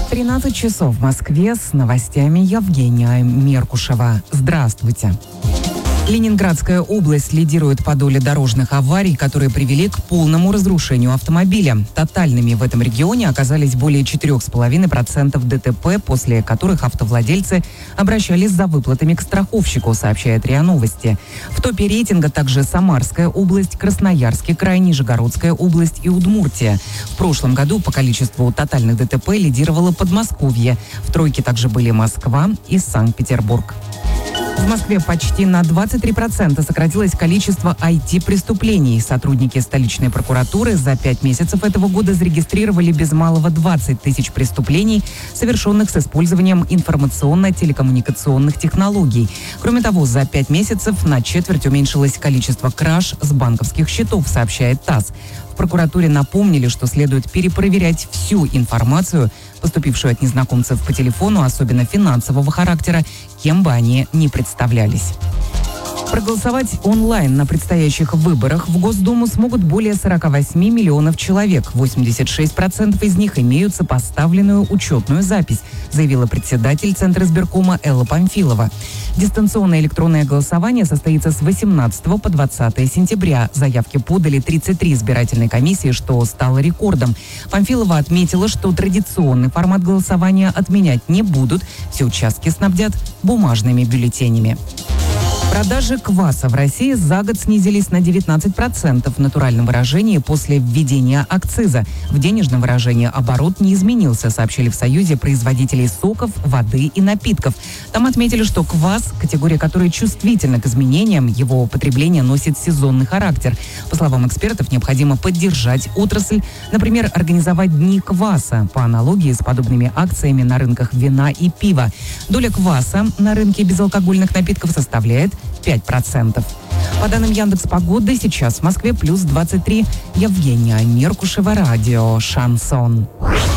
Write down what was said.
13 часов в Москве, с новостями Евгения Меркушева. Здравствуйте. Ленинградская область лидирует по доле дорожных аварий, которые привели к полному разрушению автомобиля. Тотальными в этом регионе оказались более 4,5% ДТП, после которых автовладельцы обращались за выплатами к страховщику, сообщает РИА Новости. В топе рейтинга также Самарская область, Красноярский край, Нижегородская область и Удмуртия. В прошлом году по количеству тотальных ДТП лидировало Подмосковье. В тройке также были Москва и Санкт-Петербург. В Москве почти на 23% сократилось количество IT-преступлений. Сотрудники столичной прокуратуры за 5 месяцев этого года зарегистрировали без малого 20 тысяч преступлений, совершенных с использованием информационно-телекоммуникационных технологий. Кроме того, за 5 месяцев на четверть уменьшилось количество краж с банковских счетов, сообщает ТАСС. В прокуратуре напомнили, что следует перепроверять всю информацию, поступившую от незнакомцев по телефону, особенно финансового характера, кем бы они ни представлялись. Проголосовать онлайн на предстоящих выборах в Госдуму смогут более 48 миллионов человек. 86% из них имеют сопоставленную учетную запись, заявила председатель Центра избиркома Элла Памфилова. Дистанционное электронное голосование состоится с 18 по 20 сентября. Заявки подали 33 избирательной комиссии, что стало рекордом. Памфилова отметила, что традиционный формат голосования отменять не будут. Все участки снабдят бумажными бюллетенями. Продажи кваса в России за год снизились на 19% в натуральном выражении после введения акциза. В денежном выражении оборот не изменился, сообщили в Союзе производителей соков, воды и напитков. Там отметили, что квас – категория, которая чувствительна к изменениям, его потребление носит сезонный характер. По словам экспертов, необходимо поддержать отрасль, например, организовать дни кваса по аналогии с подобными акциями на рынках вина и пива. Доля кваса на рынке безалкогольных напитков составляет 5%. По данным Яндекс.Погоды, сейчас в Москве плюс 23. Евгения Меркушева, радио «Шансон».